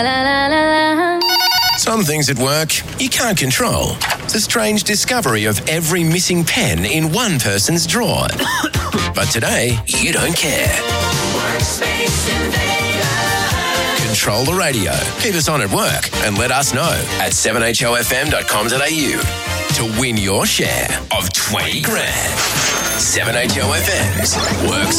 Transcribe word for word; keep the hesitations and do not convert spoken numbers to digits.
Some things at work you can't control. The strange discovery of every missing pen in one person's drawer. But today, you don't care. Workspace Invader. Control the radio. Keep us on at work and let us know at seven h o f m dot com dot a u to win your share of twenty grand. seven H O F M's Workspace